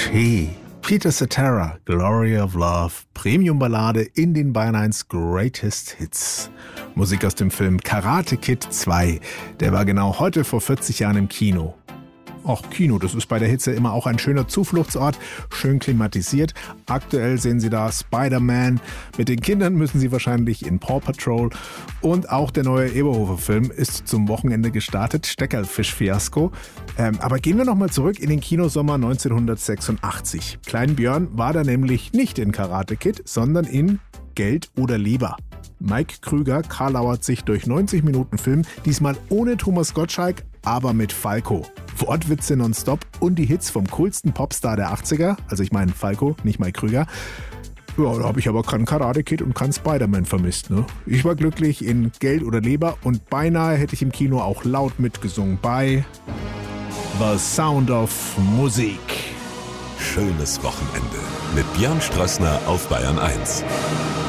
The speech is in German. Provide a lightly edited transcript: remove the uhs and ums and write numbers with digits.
She. Peter Cetera, Glory of Love, Premium-Ballade in den Bayern 1 Greatest Hits. Musik aus dem Film Karate Kid 2. Der war genau heute vor 40 Jahren im Kino. Auch Kino, das ist bei der Hitze immer auch ein schöner Zufluchtsort, schön klimatisiert. Aktuell sehen Sie da Spider-Man. Mit den Kindern müssen Sie wahrscheinlich in Paw Patrol. Und auch der neue Eberhofer-Film ist zum Wochenende gestartet, Steckerlfisch-Fiasko. Aber gehen wir nochmal zurück in den Kinosommer 1986. Klein Björn war da nämlich nicht in Karate Kid, sondern in Geld oder Leber. Mike Krüger karlauert sich durch 90 Minuten Film, diesmal ohne Thomas Gottschalk, aber mit Falco. Wortwitze nonstop und die Hits vom coolsten Popstar der 80er, also ich meine Falco, nicht Mike Krüger. Ja, da habe ich aber keinen Karate Kid und keinen Spider-Man vermisst, ne? Ich war glücklich in Geld oder Leber und beinahe hätte ich im Kino auch laut mitgesungen bei The Sound of Musik. Schönes Wochenende mit Björn Strössner auf Bayern 1.